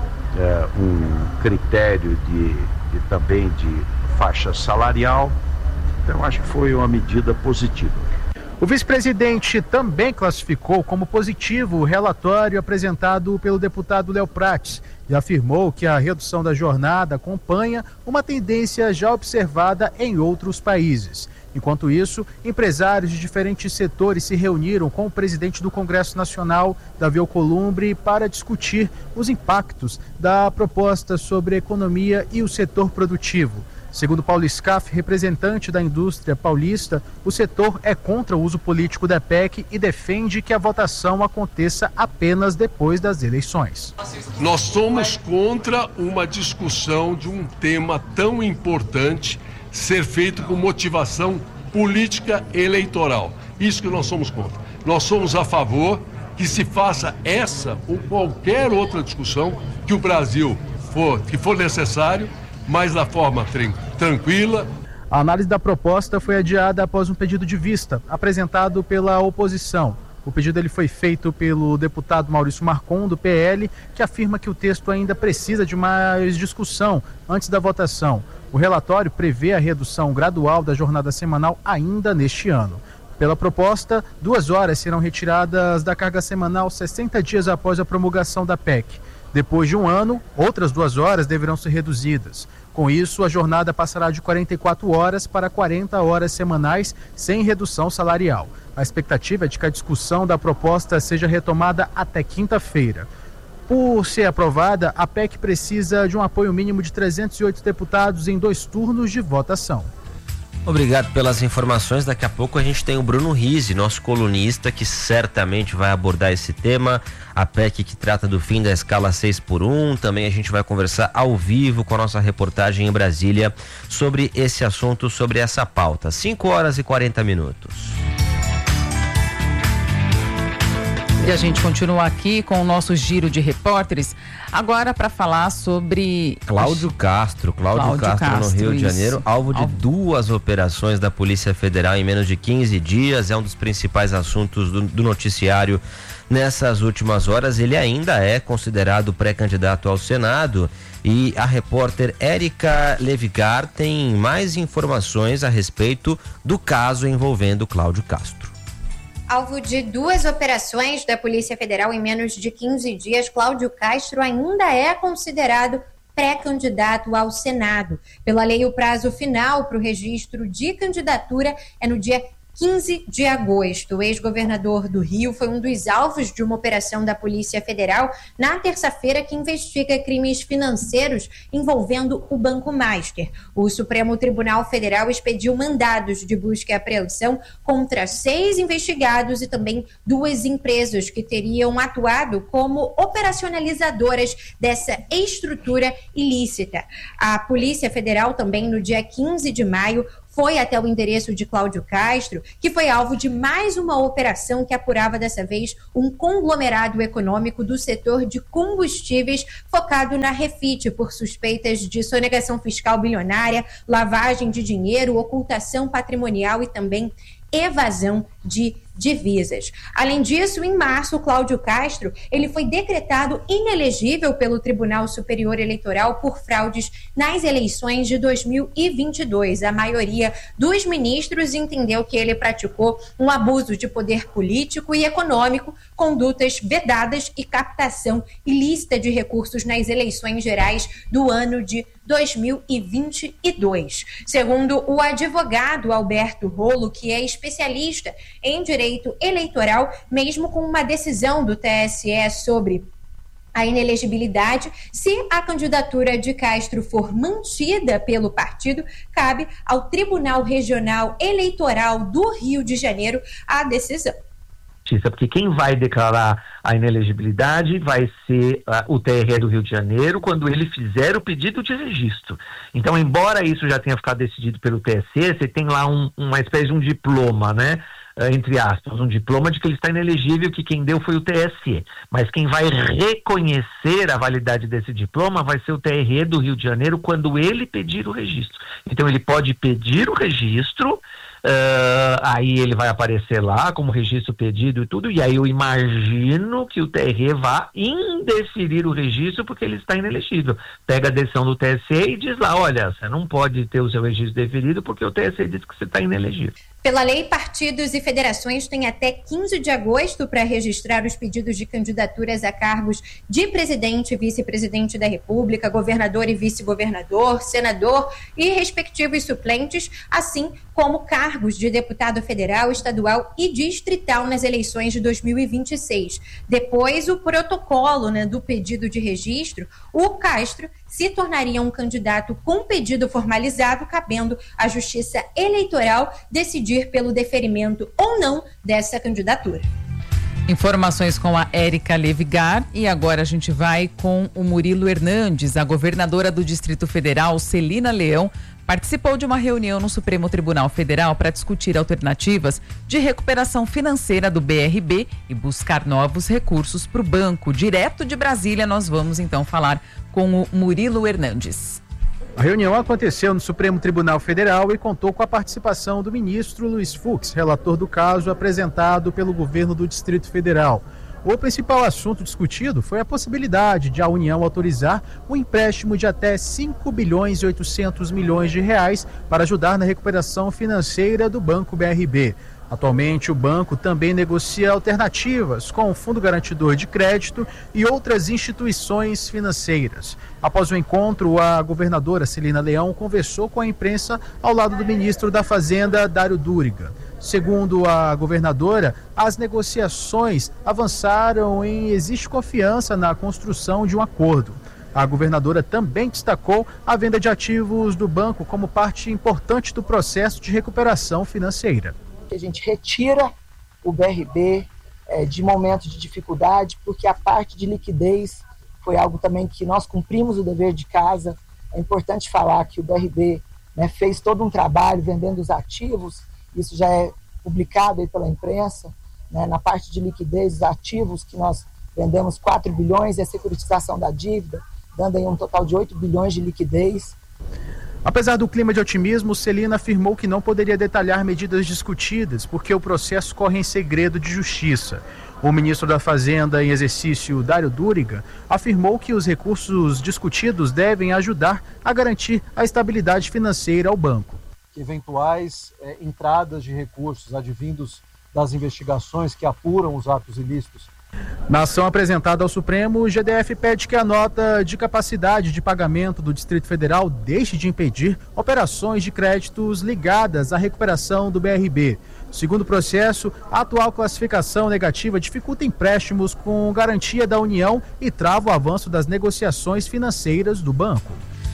uh, um critério de e também de faixa salarial. Então acho que foi uma medida positiva. O vice-presidente também classificou como positivo o relatório apresentado pelo deputado Léo Prates e afirmou que a redução da jornada acompanha uma tendência já observada em outros países. Enquanto isso, empresários de diferentes setores se reuniram com o presidente do Congresso Nacional, Davi Alcolumbre, para discutir os impactos da proposta sobre a economia e o setor produtivo. Segundo Paulo Scaff, representante da indústria paulista, o setor é contra o uso político da P E C e defende que a votação aconteça apenas depois das eleições. Nós somos contra uma discussão de um tema tão importante ser feito com motivação política eleitoral. Isso que nós somos contra. Nós somos a favor que se faça essa ou qualquer outra discussão que o Brasil for, que for necessário, mas da forma tranquila. A análise da proposta foi adiada após um pedido de vista apresentado pela oposição. O pedido ele foi feito pelo deputado Maurício Marcon, do P L, que afirma que o texto ainda precisa de mais discussão antes da votação. O relatório prevê a redução gradual da jornada semanal ainda neste ano. Pela proposta, duas horas serão retiradas da carga semanal sessenta dias após a promulgação da P E C. Depois de um ano, outras duas horas deverão ser reduzidas. Com isso, a jornada passará de quarenta e quatro horas para quarenta horas semanais, sem redução salarial. A expectativa é de que a discussão da proposta seja retomada até quinta-feira. Por ser aprovada, a P E C precisa de um apoio mínimo de trezentos e oito deputados em dois turnos de votação. Obrigado pelas informações. Daqui a pouco a gente tem o Bruno Rizzi, nosso colunista, que certamente vai abordar esse tema, a P E C que trata do fim da escala seis por um. Também a gente vai conversar ao vivo com a nossa reportagem em Brasília sobre esse assunto, sobre essa pauta. cinco horas e quarenta minutos. E a gente continua aqui com o nosso giro de repórteres, agora para falar sobre... Cláudio Castro, Cláudio, Cláudio Castro, Castro no Rio isso. de Janeiro, alvo de alvo. duas operações da Polícia Federal em menos de quinze dias, é um dos principais assuntos do, do noticiário nessas últimas horas. Ele ainda é considerado pré-candidato ao Senado e a repórter Érica Levigar tem mais informações a respeito do caso envolvendo Cláudio Castro. Alvo de duas operações da Polícia Federal em menos de quinze dias, Cláudio Castro ainda é considerado pré-candidato ao Senado. Pela lei, o prazo final para o registro de candidatura é no dia quinze de agosto. O ex-governador do Rio foi um dos alvos de uma operação da Polícia Federal na terça-feira que investiga crimes financeiros envolvendo o Banco Master. O Supremo Tribunal Federal expediu mandados de busca e apreensão contra seis investigados e também duas empresas que teriam atuado como operacionalizadoras dessa estrutura ilícita. A Polícia Federal também, no dia quinze de maio, foi até o endereço de Cláudio Castro, que foi alvo de mais uma operação que apurava dessa vez um conglomerado econômico do setor de combustíveis focado na Refit por suspeitas de sonegação fiscal bilionária, lavagem de dinheiro, ocultação patrimonial e também evasão de divisas. Além disso, em março, Cláudio Castro ele foi decretado inelegível pelo Tribunal Superior Eleitoral por fraudes nas eleições de dois mil e vinte e dois. A maioria dos ministros entendeu que ele praticou um abuso de poder político e econômico, condutas vedadas e captação ilícita de recursos nas eleições gerais do ano de dois mil e vinte e dois. Segundo o advogado Alberto Rolo, que é especialista em direito eleitoral, mesmo com uma decisão do T S E sobre a inelegibilidade, se a candidatura de Castro for mantida pelo partido, cabe ao Tribunal Regional Eleitoral do Rio de Janeiro a decisão. Porque quem vai declarar a inelegibilidade vai ser uh, o T R E do Rio de Janeiro quando ele fizer o pedido de registro. Então, embora isso já tenha ficado decidido pelo T S E, você tem lá um, uma espécie de um diploma, né? Uh, entre aspas, um diploma de que ele está inelegível, que quem deu foi o T S E. Mas quem vai reconhecer a validade desse diploma vai ser o T R E do Rio de Janeiro quando ele pedir o registro. Então, ele pode pedir o registro. Uh, aí ele vai aparecer lá como registro pedido e tudo, e aí eu imagino que o T R E vá indeferir o registro porque ele está inelegível. Pega a decisão do T S E e diz lá, olha, você não pode ter o seu registro deferido porque o T S E diz que você está inelegível. Pela lei, partidos e federações têm até quinze de agosto para registrar os pedidos de candidaturas a cargos de presidente e vice-presidente da República, governador e vice-governador, senador e respectivos suplentes, assim como cargos de deputado federal, estadual e distrital nas eleições de dois mil e vinte e seis. Depois, o protocolo, né, do pedido de registro, o Castro se tornaria um candidato com pedido formalizado, cabendo à Justiça Eleitoral decidir pelo deferimento ou não dessa candidatura. Informações com a Érica Levigar e agora a gente vai com o Murilo Hernandes. A governadora do Distrito Federal, Celina Leão, participou de uma reunião no Supremo Tribunal Federal para discutir alternativas de recuperação financeira do B R B e buscar novos recursos para o banco. Direto de Brasília, nós vamos então falar com o Murilo Hernandes. A reunião aconteceu no Supremo Tribunal Federal e contou com a participação do ministro Luiz Fux, relator do caso apresentado pelo governo do Distrito Federal. O principal assunto discutido foi a possibilidade de a União autorizar um empréstimo de até cinco bilhões e oitocentos milhões de reais para ajudar na recuperação financeira do Banco B R B. Atualmente, o banco também negocia alternativas com o Fundo Garantidor de Crédito e outras instituições financeiras. Após o encontro, a governadora Celina Leão conversou com a imprensa ao lado do ministro da Fazenda, Dário Duriga. Segundo a governadora, as negociações avançaram e existe confiança na construção de um acordo. A governadora também destacou a venda de ativos do banco como parte importante do processo de recuperação financeira. Que a gente retira o B R B é, de momentos de dificuldade, porque a parte de liquidez foi algo também que nós cumprimos o dever de casa. É importante falar que o B R B, né, fez todo um trabalho vendendo os ativos, isso já é publicado aí pela imprensa, né, na parte de liquidez, os ativos que nós vendemos quatro bilhões e a securitização da dívida, dando aí um total de oito bilhões de liquidez. Apesar do clima de otimismo, Celina afirmou que não poderia detalhar medidas discutidas, porque o processo corre em segredo de justiça. O ministro da Fazenda em exercício, Dário Duriga, afirmou que os recursos discutidos devem ajudar a garantir a estabilidade financeira ao banco. Eventuais é, entradas de recursos advindos das investigações que apuram os atos ilícitos. Na ação apresentada ao Supremo, o G D F pede que a nota de capacidade de pagamento do Distrito Federal deixe de impedir operações de créditos ligadas à recuperação do B R B. Segundo o processo, a atual classificação negativa dificulta empréstimos com garantia da União e trava o avanço das negociações financeiras do banco.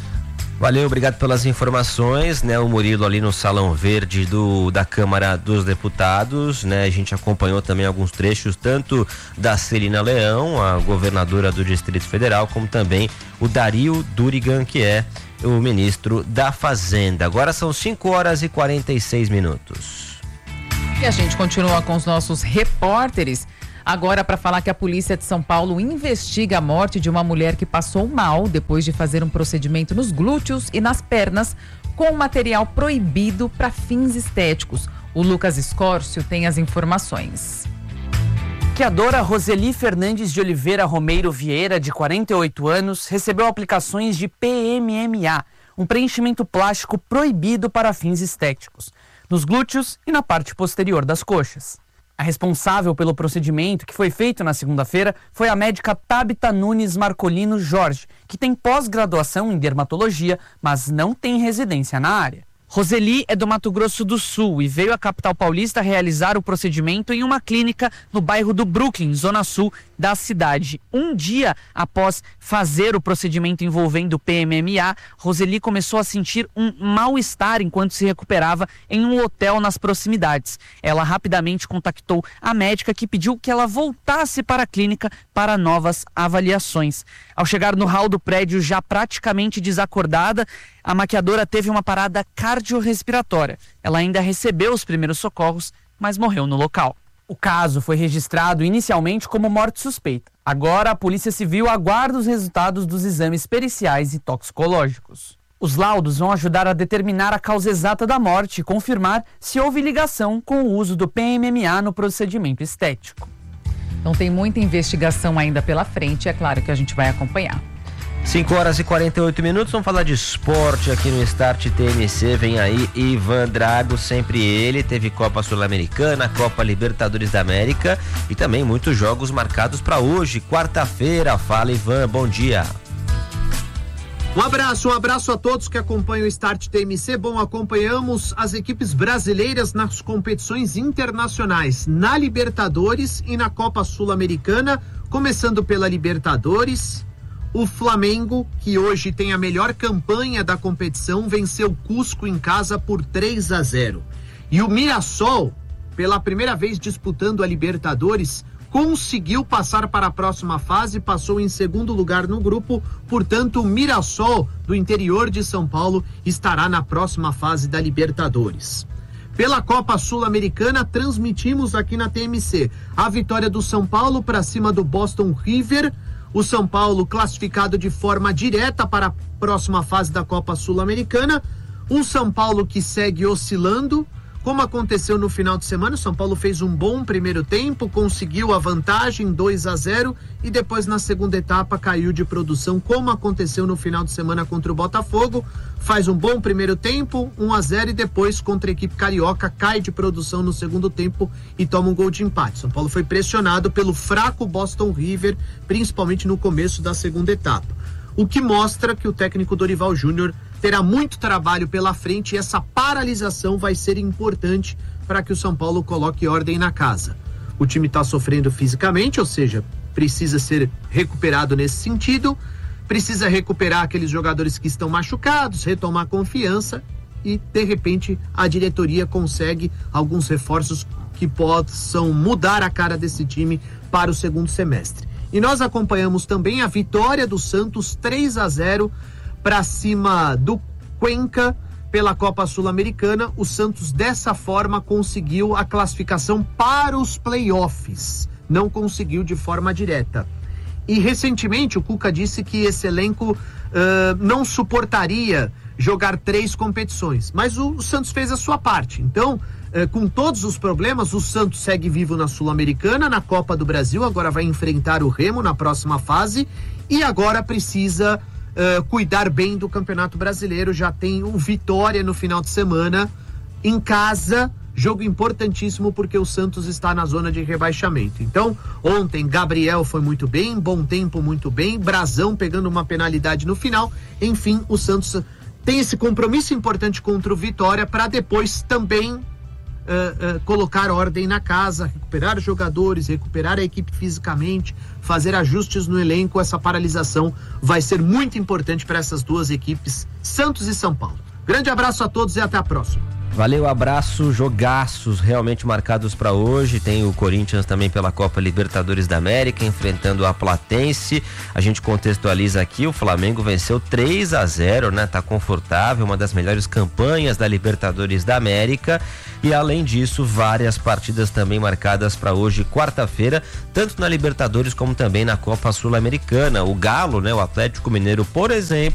Valeu, obrigado pelas informações, né? O Murilo ali no Salão Verde do, da Câmara dos Deputados, né? A gente acompanhou também alguns trechos, tanto da Celina Leão, a governadora do Distrito Federal, como também o Dario Durigan, que é o ministro da Fazenda. Agora são cinco horas e quarenta e seis minutos. E a gente continua com os nossos repórteres. Agora, para falar que a polícia de São Paulo investiga a morte de uma mulher que passou mal depois de fazer um procedimento nos glúteos e nas pernas com material proibido para fins estéticos. O Lucas Escórcio tem as informações. Maquiadora Roseli Fernandes de Oliveira Romeiro Vieira, de quarenta e oito anos, recebeu aplicações de P M M A, um preenchimento plástico proibido para fins estéticos, nos glúteos e na parte posterior das coxas. A responsável pelo procedimento, que foi feito na segunda-feira, foi a médica Tabita Nunes Marcolino Jorge, que tem pós-graduação em dermatologia, mas não tem residência na área. Roseli é do Mato Grosso do Sul e veio à capital paulista realizar o procedimento em uma clínica no bairro do Brooklyn, zona sul da cidade. Um dia após fazer o procedimento envolvendo o P M M A, Roseli começou a sentir um mal-estar enquanto se recuperava em um hotel nas proximidades. Ela rapidamente contactou a médica, que pediu que ela voltasse para a clínica para novas avaliações. Ao chegar no hall do prédio, já praticamente desacordada, a maquiadora teve uma parada cardiorrespiratória. Ela ainda recebeu os primeiros socorros, mas morreu no local. O caso foi registrado inicialmente como morte suspeita. Agora, a Polícia Civil aguarda os resultados dos exames periciais e toxicológicos. Os laudos vão ajudar a determinar a causa exata da morte e confirmar se houve ligação com o uso do P M M A no procedimento estético. Então tem muita investigação ainda pela frente, é claro que a gente vai acompanhar. cinco horas e quarenta e oito minutos, vamos falar de esporte aqui no Start T M C. Vem aí Ivan Drago, sempre ele. Teve Copa Sul-Americana, Copa Libertadores da América e também muitos jogos marcados para hoje, quarta-feira. Fala, Ivan, bom dia. Um abraço, um abraço a todos que acompanham o Start T M C. Bom, acompanhamos as equipes brasileiras nas competições internacionais, na Libertadores e na Copa Sul-Americana. Começando pela Libertadores, o Flamengo, que hoje tem a melhor campanha da competição, venceu o Cusco em casa por três a zero. E o Mirassol, pela primeira vez disputando a Libertadores, conseguiu passar para a próxima fase, passou em segundo lugar no grupo, portanto o Mirassol do interior de São Paulo estará na próxima fase da Libertadores. Pela Copa Sul-Americana, transmitimos aqui na T M C a vitória do São Paulo para cima do Boston River. O São Paulo classificado de forma direta para a próxima fase da Copa Sul-Americana. Um São Paulo que segue oscilando, como aconteceu no final de semana. O São Paulo fez um bom primeiro tempo, conseguiu a vantagem dois a zero e depois na segunda etapa caiu de produção, como aconteceu no final de semana contra o Botafogo. Faz um bom primeiro tempo, um a zero, e depois contra a equipe carioca cai de produção no segundo tempo e toma um gol de empate. São Paulo foi pressionado pelo fraco Boston River, principalmente no começo da segunda etapa. O que mostra que o técnico Dorival Júnior terá muito trabalho pela frente e essa paralisação vai ser importante para que o São Paulo coloque ordem na casa. O time está sofrendo fisicamente, ou seja, precisa ser recuperado nesse sentido, precisa recuperar aqueles jogadores que estão machucados, retomar confiança e, de repente, a diretoria consegue alguns reforços que possam mudar a cara desse time para o segundo semestre. E nós acompanhamos também a vitória do Santos três a zero para cima do Cuenca pela Copa Sul-Americana. O Santos dessa forma conseguiu a classificação para os playoffs, não conseguiu de forma direta. E recentemente o Cuca disse que esse elenco uh, não suportaria jogar três competições, mas o, o Santos fez a sua parte. Então, uh, com todos os problemas, o Santos segue vivo na Sul-Americana, na Copa do Brasil, agora vai enfrentar o Remo na próxima fase e agora precisa Uh, cuidar bem do Campeonato Brasileiro. Já tem o Vitória no final de semana em casa, jogo importantíssimo porque o Santos está na zona de rebaixamento. Então, ontem Gabriel foi muito bem, Bom Tempo muito bem, Brazão pegando uma penalidade no final. Enfim, o Santos tem esse compromisso importante contra o Vitória para depois também Uh, uh, colocar ordem na casa, recuperar os jogadores, recuperar a equipe fisicamente, fazer ajustes no elenco. Essa paralisação vai ser muito importante para essas duas equipes, Santos e São Paulo. Grande abraço a todos e até a próxima. Valeu, abraço, jogaços realmente marcados para hoje. Tem o Corinthians também pela Copa Libertadores da América, enfrentando a Platense. A gente contextualiza aqui, o Flamengo venceu três a zero, né? Tá confortável, uma das melhores campanhas da Libertadores da América. E além disso, várias partidas também marcadas para hoje, quarta-feira, tanto na Libertadores como também na Copa Sul-Americana. O Galo, né, o Atlético Mineiro, por exemplo,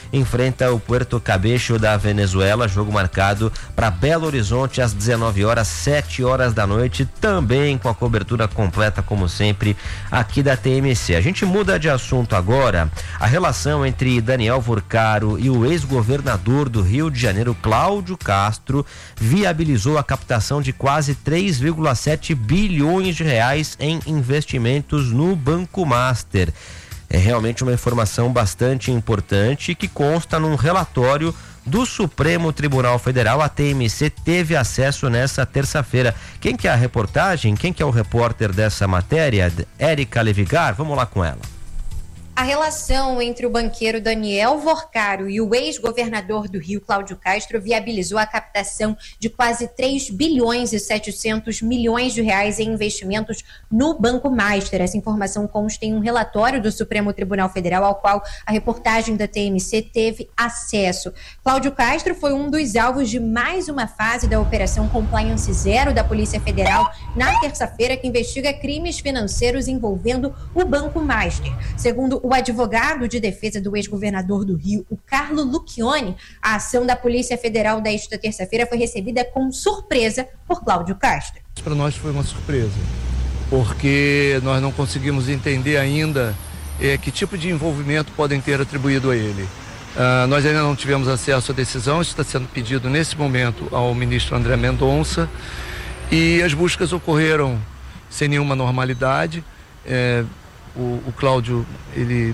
enfrenta o Puerto Cabello da Venezuela, jogo marcado para Belo Horizonte às dezenove horas, sete horas da noite, também com a cobertura completa, como sempre, aqui da T M C. A gente muda de assunto agora. A relação entre Daniel Vorcaro e o ex-governador do Rio de Janeiro, Cláudio Castro, viabilizou a captação de quase três vírgula sete bilhões de reais em investimentos no Banco Master. É realmente uma informação bastante importante que consta num relatório do Supremo Tribunal Federal. A T M C teve acesso nessa terça-feira. Quem que é a reportagem? Quem que é o repórter dessa matéria? Érica Levigar, vamos lá com ela. A relação entre o banqueiro Daniel Vorcaro e o ex-governador do Rio, Cláudio Castro, viabilizou a captação de quase três bilhões e setecentos milhões de reais em investimentos no Banco Master. Essa informação consta em um relatório do Supremo Tribunal Federal, ao qual a reportagem da T M C teve acesso. Cláudio Castro foi um dos alvos de mais uma fase da Operação Compliance Zero da Polícia Federal na terça-feira, que investiga crimes financeiros envolvendo o Banco Master. Segundo o O advogado de defesa do ex-governador do Rio, o Carlo Lucchioni, a ação da Polícia Federal desta terça-feira foi recebida com surpresa por Cláudio Castro. Para nós foi uma surpresa, porque nós não conseguimos entender ainda é, que tipo de envolvimento podem ter atribuído a ele. Uh, nós ainda não tivemos acesso à decisão, isso está sendo pedido nesse momento ao ministro André Mendonça, e as buscas ocorreram sem nenhuma normalidade. É, O, o Cláudio, ele,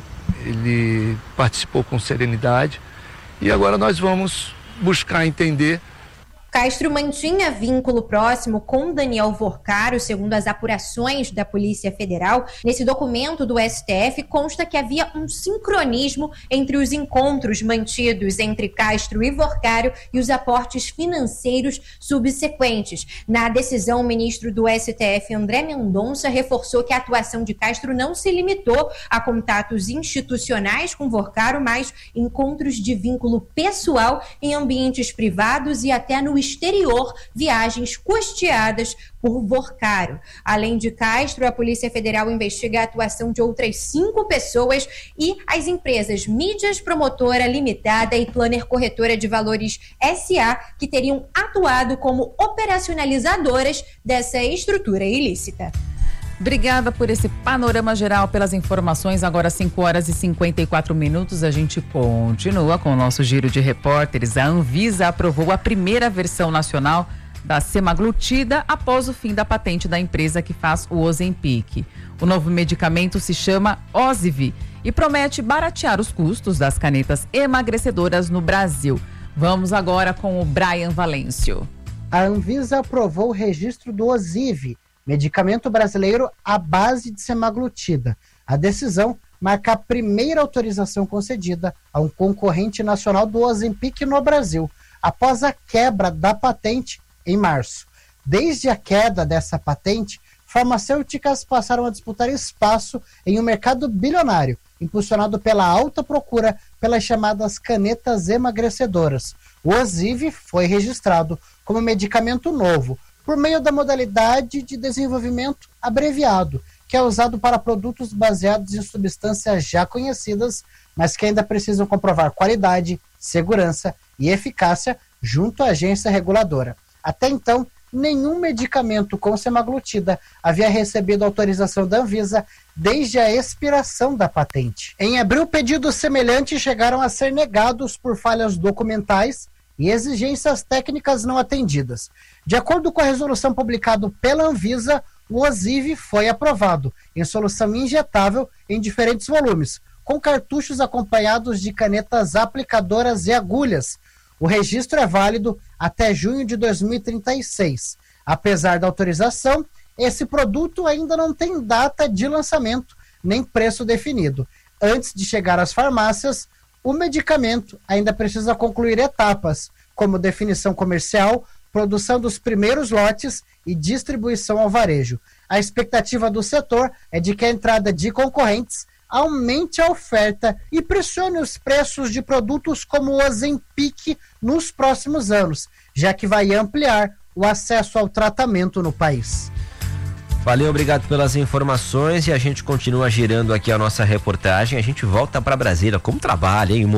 ele participou com serenidade e agora nós vamos buscar entender. Castro mantinha vínculo próximo com Daniel Vorcaro, segundo as apurações da Polícia Federal. Nesse documento do S T F consta que havia um sincronismo entre os encontros mantidos entre Castro e Vorcaro e os aportes financeiros subsequentes. Na decisão, o ministro do S T F, André Mendonça, reforçou que a atuação de Castro não se limitou a contatos institucionais com Vorcaro, mas encontros de vínculo pessoal em ambientes privados e até no exterior, viagens custeadas por Vorcaro. Além de Castro, a Polícia Federal investiga a atuação de outras cinco pessoas e as empresas Mídias Promotora Limitada e Planner Corretora de Valores S A, que teriam atuado como operacionalizadoras dessa estrutura ilícita. Obrigada por esse panorama geral, pelas informações. Agora cinco horas e cinquenta e quatro minutos, a gente continua com o nosso giro de repórteres. A Anvisa aprovou a primeira versão nacional da semaglutida após o fim da patente da empresa que faz o Ozempic. O novo medicamento se chama Oziv e promete baratear os custos das canetas emagrecedoras no Brasil. Vamos agora com o Brian Valêncio. A Anvisa aprovou o registro do Oziv, medicamento brasileiro à base de semaglutida. A decisão marca a primeira autorização concedida a um concorrente nacional do Ozempic no Brasil, após a quebra da patente em março. Desde a queda dessa patente, farmacêuticas passaram a disputar espaço em um mercado bilionário, impulsionado pela alta procura pelas chamadas canetas emagrecedoras. O Oziv foi registrado como medicamento novo, por meio da modalidade de desenvolvimento abreviado, que é usado para produtos baseados em substâncias já conhecidas, mas que ainda precisam comprovar qualidade, segurança e eficácia junto à agência reguladora. Até então, nenhum medicamento com semaglutida havia recebido autorização da Anvisa desde a expiração da patente. Em abril, pedidos semelhantes chegaram a ser negados por falhas documentais e exigências técnicas não atendidas. De acordo com a resolução publicada pela Anvisa, o Oziv foi aprovado em solução injetável em diferentes volumes, com cartuchos acompanhados de canetas aplicadoras e agulhas. O registro é válido até junho de dois mil e trinta e seis. Apesar da autorização, esse produto ainda não tem data de lançamento nem preço definido. Antes de chegar às farmácias, o medicamento ainda precisa concluir etapas, como definição comercial, produção dos primeiros lotes e distribuição ao varejo. A expectativa do setor é de que a entrada de concorrentes aumente a oferta e pressione os preços de produtos como o Ozempic nos próximos anos, já que vai ampliar o acesso ao tratamento no país. Valeu, obrigado pelas informações e a gente continua girando aqui a nossa reportagem. A gente volta para Brasília. Como trabalha, hein?